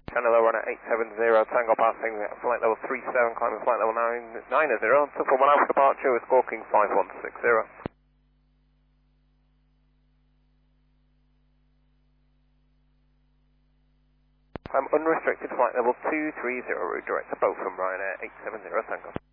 Channel runner 870, Tango passing flight level 37, climbing flight level 990, for 1 hour departure with Squawking 5160. Unrestricted flight level 230, route direct to both from Ryanair 870 Tango.